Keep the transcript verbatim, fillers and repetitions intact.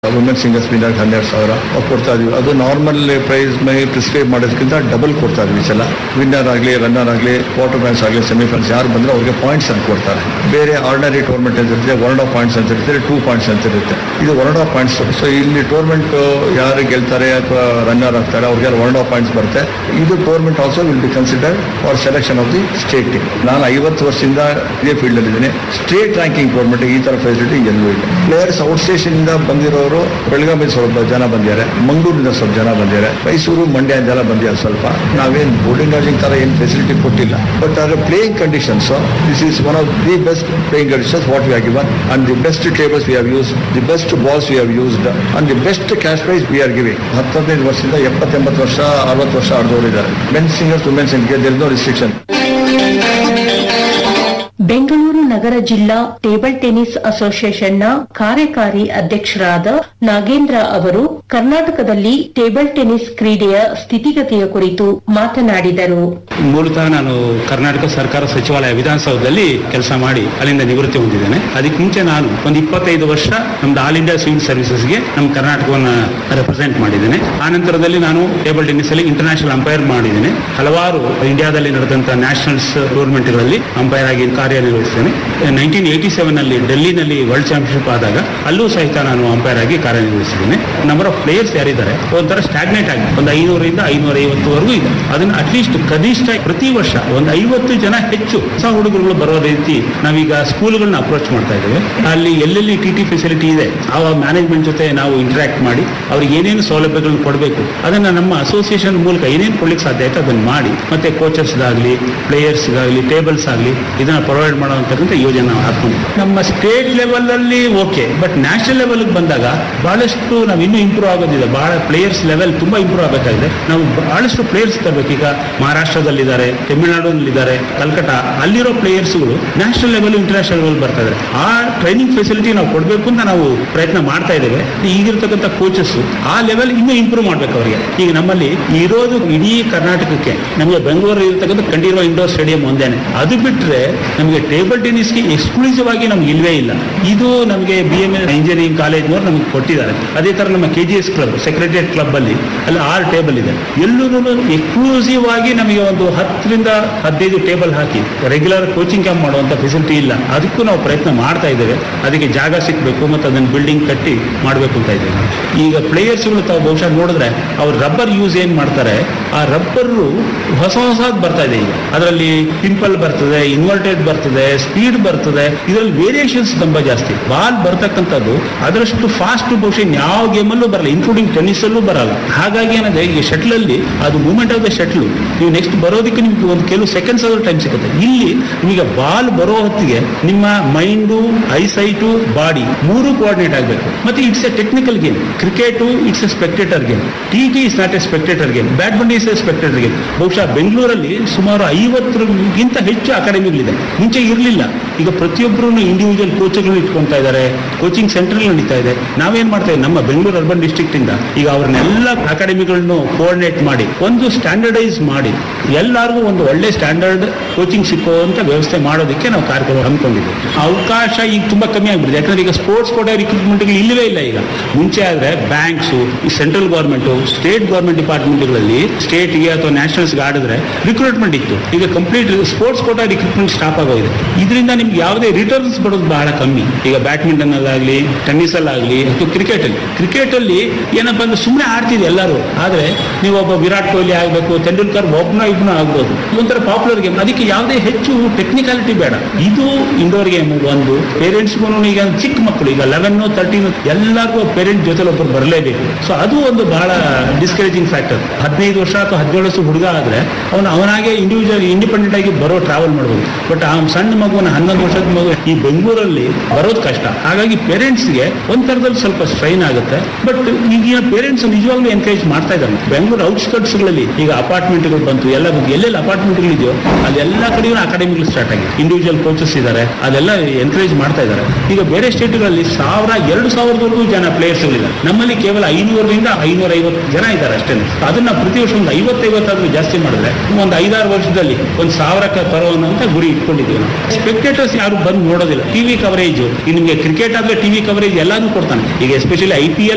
Women singers winner ಹನ್ನೆರಡು ಸಾವಿರ ಕೊಡ್ತಾ ಇದೀವಿ. ಅದು ನಾರ್ಮಲ್ ಪ್ರೈಸ್ ಮೈ ಪ್ರಿಸ್ಕ್ರೈಬ್ ಮಾಡೋದಕ್ಕಿಂತ ಡಬಲ್ ಕೊಡ್ತಾ ಇದೀವಿ. ಈ ಸಲ ವಿನ್ನರ್ ಆಗಲಿ ರನ್ನರ್ ಆಗಲಿ ಕ್ವಾರ್ಟರ್ ಫೈನಲ್ಸ್ ಆಗಲಿ ಸೆಮಿಫೈನಲ್ಸ್ ಯಾರು ಬಂದ್ರೆ ಅವ್ರಿಗೆ ಪಾಯಿಂಟ್ಸ್ ಅಂತ ಕೊಡ್ತಾರೆ. ಬೇರೆ ಆರ್ಡಿನರಿ ಟೂರ್ನಮೆಂಟ್ ಅಂತ ಇರುತ್ತೆ, ಒನ್ ಆಫ್ ಪಾಯಿಂಟ್ಸ್ ಅಂತ ಇರುತ್ತೆ, ಟೂ ಪಾಯಿಂಟ್ಸ್ ಅಂತ ಇರುತ್ತೆ. ಇದು ಒನ್ ಆಫ್ ಪಾಯಿಂಟ್ಸ್. ಸೊ ಇಲ್ಲಿ ಟೂರ್ನಮೆಂಟ್ ಯಾರು ಗೆಲ್ತಾರೆ ಅಥವಾ ರನ್ನರ್ ಆಗ್ತಾರೆ ಅವ್ರಿಗೆ ಒನ್ ಆಫ್ ಪಾಯಿಂಟ್ಸ್ ಬರುತ್ತೆ. ಇದು tournament also will be considered for selection of the state team. ನಾನು ಐವತ್ತು ವರ್ಷದಿಂದ ಇದೇ ಫೀಲ್ಡ್ ಅಲ್ಲಿ ಇದ್ದೀನಿ. ಸ್ಟೇಟ್ ರ್ಯಾಂಕಿಂಗ್ ಟೂರ್ನಮೆಂಟ್ ಈ ತರ ಫೆಸಿಲಿಟಿ ಎಲ್ಲೂ ಇಲ್ಲ. ಪ್ಲೇಯರ್ಸ್ ಔಟ್ ಸ್ಟೇಷನ್ ಇಂದ ಬಂದಿರೋರು ಬೆಳಗಾವಿ ಸ್ವಲ್ಪ ಜನ ಬಂದಿದ್ದಾರೆ, ಮಂಗಳೂರಿನಿಂದ ಸ್ವಲ್ಪ ಜನ ಬಂದಿದ್ದಾರೆ, ಮೈಸೂರು ಮಂಡ್ಯ ಜನ ಬಂದಿದ್ದಾರೆ. ಸ್ವಲ್ಪ ನಾವೇನು ಬೋರ್ಡಿಂಗ್ ಲಾಡ್ಜಿಂಗ್ ತರ ಏನು ಫೆಸಿಲಿಟಿ ಕೊಟ್ಟಿಲ್ಲ. ಬಟ್ ಅದರ playing conditions this is one of the best playing conditions what we have given and the best tables we have used, the best balls we have used and the best cash prize we are giving. ಹತ್ತದೈದು ವರ್ಷದಿಂದ ಎಪ್ಪತ್ತೆಂಬತ್ತು ವರ್ಷ ಅರವತ್ತು ವರ್ಷ ಆಡಿದವರು ಇದ್ದಾರೆ. Men singers women singers there is no restriction. Bengaluru ನಗರ ಜಿಲ್ಲಾ table tennis ಅಸೋಸಿಯೇಷನ್ನ ಕಾರ್ಯಕಾರಿ ಅಧ್ಯಕ್ಷರಾದ ನಾಗೇಂದ್ರ ಅವರು ಕರ್ನಾಟಕದಲ್ಲಿ ಟೇಬಲ್ ಟೆನ್ನಿಸ್ ಕ್ರೀಡೆಯ ಸ್ಥಿತಿಗತಿಯ ಕುರಿತು ಮಾತನಾಡಿದರು. ಮೂಲತಃ ನಾನು ಕರ್ನಾಟಕ ಸರ್ಕಾರ ಸಚಿವಾಲಯ ವಿಧಾನಸೌಧದಲ್ಲಿ ಕೆಲಸ ಮಾಡಿ ಅಲ್ಲಿಂದ ನಿವೃತ್ತಿ ಹೊಂದಿದ್ದೇನೆ. ಅದಕ್ಕೆ ಮುಂಚೆ ನಾನು ಒಂದು ಇಪ್ಪತ್ತೈದು ವರ್ಷ ನಮ್ದು ಆಲ್ ಇಂಡಿಯಾ ಸಿವಿಲ್ ಸರ್ವಿಸಸ್ಗೆ ನಮ್ಮ ಕರ್ನಾಟಕವನ್ನು ರೆಪ್ರೆಸೆಂಟ್ ಮಾಡಿದ್ದೇನೆ. ಆ ನಂತರದಲ್ಲಿ ನಾನು ಟೇಬಲ್ ಟೆನ್ನಿಸ್ ಅಲ್ಲಿ ಇಂಟರ್ನ್ಯಾಷನಲ್ ಅಂಪೈರ್ ಮಾಡಿದ್ದೇನೆ. ಹಲವಾರು ಇಂಡಿಯಾದಲ್ಲಿ ನಡೆದಂತಹ ನ್ಯಾಷನಲ್ಸ್ ಟೂರ್ನಮೆಂಟ್ಗಳಲ್ಲಿ ಅಂಪೈರ್ ಆಗಿ ಕಾರ್ಯನಿರ್ವಹಿಸ್ತೇನೆ. ನೈನ್ಟೀನ್ ಏಯ್ಟಿ ಸೆವೆನ್ ಅಲ್ಲಿ ಡೆಲ್ಲಿನಲ್ಲಿ ವರ್ಲ್ಡ್ ಚಾಂಪಿಯನ್ಶಿಪ್ ಆದಾಗ ಅಲ್ಲೂ ಸಹಿತ ನಾನು ಅಂಪೈರ್ ಆಗಿ ಕಾರ್ಯನಿರ್ವಹಿಸಿದ್ದೇನೆ. ನಂಬರ್ ಆಫ್ ಪ್ಲೇಯರ್ಸ್ ಯಾರಿದ್ದಾರೆ ಒಂಥರ ಸ್ಟಾಗ್ನೇಟ್ ಆಗಿ ಒಂದು ಐನೂರಿಂದ ಐನೂರ ಐವತ್ತುವರೆಗೂ ಇದೆ. ಅದನ್ನ ಅಟ್ಲೀಸ್ಟ್ ಕನಿಷ್ಠ ಪ್ರತಿ ವರ್ಷ ಒಂದು ಐವತ್ತು ಜನ ಹೆಚ್ಚು ಹೊಸ ಹುಡುಗರುಗಳು ಬರೋ ರೀತಿ ನಾವೀಗ ಸ್ಕೂಲ್ಗಳನ್ನ ಅಪ್ರೋಚ್ ಮಾಡ್ತಾ ಇದ್ದೇವೆ. ಅಲ್ಲಿ ಎಲ್ಲೆಲ್ಲಿ ಟಿ ಟಿ ಫೆಸಿಲಿಟಿ ಇದೆ ಆ ಮ್ಯಾನೇಜ್ಮೆಂಟ್ ಜೊತೆ ನಾವು ಇಂಟರಾಕ್ಟ್ ಮಾಡಿ ಅವ್ರಿಗೆ ಏನೇನು ಸೌಲಭ್ಯಗಳನ್ನ ಕೊಡಬೇಕು ಅದನ್ನ ನಮ್ಮ ಅಸೋಸಿಯೇಷನ್ ಮೂಲಕ ಏನೇನು ಕೊಡ್ಲಿಕ್ಕೆ ಸಾಧ್ಯ ಆಯ್ತು ಅದನ್ನ ಮಾಡಿ ಮತ್ತೆ ಕೋಚರ್ಸ್ಗಾಗಲಿ ಪ್ಲೇಯರ್ಸ್ಗಾಗಲಿ ಟೇಬಲ್ಸ್ ಆಗಲಿ ಇದನ್ನ ಪ್ರೊವೈಡ್ ಮಾಡುವಂತಕ್ಕಂಥ ಯೋಜನೆ ನಾವು ಹಾಕೊಂಡು ನಮ್ಮ ಸ್ಟೇಟ್ ಲೆವೆಲ್ ಅಲ್ಲಿ ಓಕೆ, ಬಟ್ ನ್ಯಾಷನಲ್ ಲೆವೆಲ್ ಬಂದಾಗ ಬಹಳಷ್ಟು ನಾವು ಇನ್ನೂ ಇಂಪ್ರೂವ್ ಆಗೋದಿದೆ. ಬಹಳ ಪ್ಲೇಯರ್ಸ್ ಲೆವೆಲ್ ತುಂಬಾ ಇಂಪ್ರೂವ್ ಆಗಬೇಕಾಗಿದೆ. ನಾವು ಬಹಳಷ್ಟು ಪ್ಲೇಯರ್ಸ್ ತರಬೇಕು. ಈಗ ಮಹಾರಾಷ್ಟ್ರದಲ್ಲಿದ್ದಾರೆ, ತಮಿಳುನಾಡಿನಲ್ಲಿದ್ದಾರೆ, ಕಲ್ಕಟ್ಟ ಅಲ್ಲಿರೋ ಪ್ಲೇಯರ್ಸ್ಗಳು ನ್ಯಾಷನಲ್ ಲೆವೆಲ್ ಇಂಟರ್ನ್ಯಾಷನಲ್ ಲೆವೆಲ್ ಬರ್ತಾ ಇದ್ದಾರೆ. ಆ ಟ್ರೈನಿಂಗ್ ಫೆಸಿಲಿಟಿ ನಾವು ಕೊಡಬೇಕು ಅಂತ ನಾವು ಪ್ರಯತ್ನ ಮಾಡ್ತಾ ಇದ್ದೇವೆ. ಈಗಿರ್ತಕ್ಕಂಥ ಕೋಚಸ್ ಆ ಲೆವೆಲ್ ಇನ್ನೂ ಇಂಪ್ರೂವ್ ಮಾಡ್ಬೇಕು ಅವರಿಗೆ. ಈಗ ನಮ್ಮಲ್ಲಿ ಇರೋದು ಇಡೀ ಕರ್ನಾಟಕಕ್ಕೆ ನಮಗೆ ಬೆಂಗಳೂರು ಇರತಕ್ಕಂಥ ಕಂಠೀರವ ಇಂಡೋರ್ ಸ್ಟೇಡಿಯಂ ಒಂದೇನೆ. ಅದು ಬಿಟ್ಟರೆ ನಮಗೆ ಟೇಬಲ್ ಟೆನ್ನಿಸ್ಗೆ ಎಕ್ಸ್ಕ್ಲೂಸಿವ್ ಆಗಿ ನಮ್ಗೆ ಇಲ್ವೇ ಇಲ್ಲ. ಇದು ನಮಗೆ ಬಿ ಎಂ ಎಸ್ ಇಂಜಿನಿಯರಿಂಗ್ ಕಾಲೇಜ್ನವರು ನಮಗೆ ಕೊಟ್ಟಿದ್ದಾರೆ. ಅದೇ ತರ ನಮ್ಮ K G S club secretariat club ಅಲ್ಲಿ ಅಲ್ಲಿ ಆರು ಟೇಬಲ್ ಇದೆ. ಎಲ್ಲೂ ಎಕ್ಸ್ಕ್ಲೂಸಿವ್ ಆಗಿ ನಮಗೆ ಒಂದು ಹತ್ತರಿಂದ ಹದಿನೈದು ಟೇಬಲ್ ಹಾಕಿ ರೆಗ್ಯುಲರ್ ಕೋಚಿಂಗ್ ಕ್ಯಾಂಪ್ ಮಾಡುವಂತ ಫೆಸಿಲಿಟಿ ಇಲ್ಲ. ಅದಕ್ಕೂ ನಾವು ಪ್ರಯತ್ನ ಮಾಡ್ತಾ ಇದ್ದೇವೆ. ಅದಕ್ಕೆ ಜಾಗ ಸಿಕ್ಬೇಕು ಮತ್ತು ಅದನ್ನ ಬಿಲ್ಡಿಂಗ್ ಕಟ್ಟಿ ಮಾಡಬೇಕು ಅಂತ ಇದ್ದೇವೆ. ಈಗ ಪ್ಲೇಯರ್ಸ್ಗಳು ತಾವು ಬಹುಶಃ ನೋಡಿದ್ರೆ ಅವ್ರು ರಬ್ಬರ್ ಯೂಸ್ ಏನ್ ಮಾಡ್ತಾರೆ, ಆ ರಬ್ಬರ್ ಹೊಸ ಹೊಸದ್ ಬರ್ತಾ ಇದೆ. ಈಗ ಅದರಲ್ಲಿ ಪಿಂಪಲ್ ಬರ್ತದೆ, ಇನ್ವರ್ಟೆಡ್ ಬರ್ತದೆ, ಸ್ಪೀಡ್ ಬರ್ತದೆ. ಇದರಲ್ಲಿ ವೇರಿಯೇಷನ್ಸ್ ತುಂಬಾ ಜಾಸ್ತಿ. ಬಾಲ್ ಬರ್ತಕ್ಕಂಥದ್ದು ಅದರಷ್ಟು ಫಾಸ್ಟ್ ಬಹುಶಃ ಯಾವ ಗೇಮ್ ಅಲ್ಲೂ ಬರಲ್ಲ, ಇನ್ಕ್ಲೂಡಿಂಗ್ ಟೆನ್ನಿಸ್ ಅಲ್ಲೂ ಬರಲ್ಲ. ಹಾಗಾಗಿ ಏನಿದೆ ಈಗ ಶಟ್ಲ್ ಅಲ್ಲಿ ಅದು ಮೂವ್ಮೆಂಟ್ ಆಫ್ ದ ಶಟ್ಲ್ ನೀವು ನೆಕ್ಸ್ಟ್ ಬರೋದಕ್ಕೆ ನಿಮ್ಗೆ ಒಂದು ಕೆಲವು ಸೆಕೆಂಡ್ಸ್ ಆದ್ರೂ ಟೈಮ್ ಸಿಗುತ್ತೆ. ಇಲ್ಲಿ ನಿಮಗೆ ಬಾಲ್ ಬರೋ ಹೊತ್ತಿಗೆ ನಿಮ್ಮ ಮೈಂಡು, ಐಸೈಟು, ಬಾಡಿ ಮೂರು ಕೋಆರ್ಡಿನೇಟ್ ಆಗಬೇಕು. ಮತ್ತೆ it's A technical game. Cricket it's A spectator game. T T is not A spectator game. Badminton is A spectator game. ಬಹುಶಃ ಬೆಂಗಳೂರಲ್ಲಿ ಸುಮಾರು ಐವತ್ತರಿಗಿಂತ ಹೆಚ್ಚು ಅಕಾಡೆಮಿಗಳಿದೆ. ಮುಂಚೆ ಇರಲಿಲ್ಲ. ಈಗ ಪ್ರತಿಯೊಬ್ಬರು ಇಂಡಿವಿಜುವಲ್ ಕೋಚ್ಗಳು ಇಟ್ಕೊಳ್ತಾ ಇದ್ದಾರೆ. ಕೋಚಿಂಗ್ ಸೆಂಟರ್ ನಡೀತಾ ಇದೆ. ನಾವೇನ್ ಮಾಡ್ತಾ ಇದ್ದೀವಿ ನಮ್ಮ ಬೆಂಗಳೂರು ಅರ್ಬನ್ ಡಿಸ್ಟ್ರಿಕ್ಟ್ ಇಂದ ಈಗ ಅವ್ರನ್ನೆಲ್ಲ ಅಕಾಡೆಮಿಗಳನ್ನು ಕೋಆರ್ಡಿನೇಟ್ ಮಾಡಿ ಒಂದು ಸ್ಟ್ಯಾಂಡರ್ಡೈಸ್ ಮಾಡಿ ಎಲ್ಲರಿಗೂ ಒಂದು ಒಳ್ಳೆ ಸ್ಟ್ಯಾಂಡರ್ಡ್ ಕೋಚಿಂಗ್ ಸಿಕ್ಕುವಂತ ವ್ಯವಸ್ಥೆ ಮಾಡೋದಕ್ಕೆ ನಾವು ಕಾರ್ಯಕ್ರಮ ಹಮ್ಮಿಕೊಂಡಿದ್ದೀವಿ. ಅವಕಾಶ ಈಗ ತುಂಬಾ ಕಮ್ಮಿ ಆಗ್ಬಿಟ್ಟಿದೆ. ಯಾಕಂದ್ರೆ ಈಗ ಸ್ಪೋರ್ಟ್ಸ್ ಕೋಟಾ ರಿಕ್ರೂಟ್ಮೆಂಟ್ಗಳು ಇಲ್ಲವೇ ಇಲ್ಲ. ಈಗ ಮುಂಚೆ ಆದ್ರೆ ಬ್ಯಾಂಕ್ಸ್, ಈ ಸೆಂಟ್ರಲ್ ಗವರ್ಮೆಂಟ್, ಸ್ಟೇಟ್ ಗವರ್ಮೆಂಟ್ ಡಿಪಾರ್ಟ್ಮೆಂಟ್ಗಳಲ್ಲಿ ಸ್ಟೇಟ್ಗೆ ಅಥವಾ ನ್ಯಾಷನಲ್ಸ್ಗೆ ಆಡಿದ್ರೆ ರಿಕ್ರೂಟ್ಮೆಂಟ್ ಇತ್ತು. ಈಗ complete sports Kota recruitment stop ಆಗೋಗಿದೆ. ಇದರಿಂದ ನಿಮ್ಗೆ ಯಾವುದೇ ರಿಟರ್ನ್ಸ್ ಬರೋದು ಬಹಳ ಕಮ್ಮಿ. ಈಗ ಬ್ಯಾಡ್ಮಿಂಟನ್ ಅಲ್ಲಾಗ್ಲಿ, ಟೆನ್ನಿಸ್ ಅಲ್ಲಾಗ್ಲಿ ಅಥವಾ ಕ್ರಿಕೆಟ್ ಅಲ್ಲಿ ಕ್ರಿಕೆಟ್ ಅಲ್ಲಿ ಏನಪ್ಪಾ ಅಂದ್ರೆ ಸುಮ್ಮನೆ ಆಡ್ತಿದೆ ಎಲ್ಲರೂ. ಆದ್ರೆ ನೀವು ಒಬ್ಬ ವಿರಾಟ್ ಕೊಹ್ಲಿ ಆಗ್ಬೇಕು, ತೆಂಡೂಲ್ಕರ್ ಒಬ್ಬನ ಇಬ್ಬನ ಆಗ್ಬೋದು. ಒಂಥರ ಪಾಪ್ಯುಲರ್ ಗೇಮ್. ಅದಕ್ಕೆ ಯಾವುದೇ ಹೆಚ್ಚು ಟೆಕ್ನಿಕಾಲಿಟಿ ಬೇಡ. ಇದು ಇಂಡೋರ್ ಗೇಮ್. ಒಂದು ಪೇರೆಂಟ್ಸ್ಗೂ ಈಗ ಚಿಕ್ಕ ಮಕ್ಕಳು ಈಗ ಲೆವೆನ್ ತರ್ಟೀನ್ ಎಲ್ಲರಿಗೂ ಪೇರೆಂಟ್ ಜೊತೆ ಒಬ್ಬರು ಬರಲೇಬೇಕು. ಸೊ ಅದು ಒಂದು ಬಹಳ ಡಿಸ್ಕರೇಜಿಂಗ್ ಫ್ಯಾಕ್ಟರ್. ಹದಿನೈದು ವರ್ಷ ಅಥವಾ ಹದಿನೇಳು ವರ್ಷ ಹುಡುಗ ಆದ್ರೆ ಅವನು ಅವನಾಗೆ ಇಂಡಿವಿಜುವಲ್ ಇಂಡಿಪೆಂಡೆಂಟ್ ಆಗಿ ಬರೋ ಟ್ರಾವೆಲ್ ಮಾಡ್ಬೋದು. ಬಟ್ ಆ ಸಣ್ಣ ಮಗುವನ್ನ ಹನ್ನೊಂದು ವರ್ಷದ ಮಗು ಈ ಬೆಂಗಳೂರಲ್ಲಿ ಬರೋದು ಕಷ್ಟ. ಹಾಗಾಗಿ ಪೇರೆಂಟ್ಸ್ಗೆ ಒಂದ್ ತರದಲ್ಲಿ ಸ್ವಲ್ಪ ಸ್ಟ್ರೈನ್ ಆಗುತ್ತೆ. ಬಟ್ ಈಗಿನ ಪೇರೆಂಟ್ಸ್ ನಿಜವಾಗ್ಲೂ ಎನ್ಕರೇಜ್ ಮಾಡ್ತಾ ಇದ್ದಾರೆ. ಬೆಂಗಳೂರು ಔಟ್ಸ್ಕರ್ಟ್ಸ್ ಗಳಲ್ಲಿ ಈಗ ಅಪಾರ್ಟ್ಮೆಂಟ್ಗಳು ಬಂತು. ಎಲ್ಲ ಎಲ್ಲೆಲ್ಲಿ ಅಪಾರ್ಟ್ಮೆಂಟ್ಗಳು ಇದೆಯೋ ಅಲ್ಲೆಲ್ಲ ಕಡೆಯೂ ಅಕಾಡೆಮಿಗಳು ಸ್ಟಾರ್ಟ್ ಆಗಿದೆ. ಇಂಡಿವಿಜುವಲ್ ಕೋಚಸ್ ಇದ್ದಾರೆ. ಅದೆಲ್ಲ ಎನ್ಕರೇಜ್ ಮಾಡ್ತಾ ಇದ್ದಾರೆ. ಈಗ ಬೇರೆ ಸ್ಟೇಟ್ಗಳಲ್ಲಿ ಸಾವಿರ ಎರಡು ಸಾವಿರದವರೆಗೂ ಜನ ಪ್ಲೇಯರ್ಸ್ಗಳಿದ್ದಾರೆ. ನಮ್ಮಲ್ಲಿ ಕೇವಲ ಐನೂರರಿಂದ ಐನೂರ ಐವತ್ತು ಜನ ಇದ್ದಾರೆ ಅಷ್ಟೇ. ಅದನ್ನ ಪ್ರತಿ ವರ್ಷ ಒಂದು ಐವತ್ತೈವತ್ತಾದ್ರೂ ಜಾಸ್ತಿ ಮಾಡಿದ್ರೆ ಒಂದು ಐದಾರು ವರ್ಷದಲ್ಲಿ ಒಂದು ಸಾವಿರಕ್ಕೆ ಬರೋವಂತ ಗುರಿ ಇಟ್ಕೊಂಡಿದ್ದೀವಿ ನಾವು. ಸ್ಪೆಕ್ಟೇಟರ್ಸ್ ಯಾರು ಬಂದು ನೋಡೋದಿಲ್ಲ. ಟಿವಿ ಕವರೇಜ್ ನಿಮಗೆ ಕ್ರಿಕೆಟ್ ಆದ್ರೆ ಟಿವಿ ಕವರೇಜ್ ಎಲ್ಲಾನು ಕೊಡ್ತಾನೆ. ಈಗ ಎಸ್ಪೆಷಲಿ ಐ ಪಿ ಎಲ್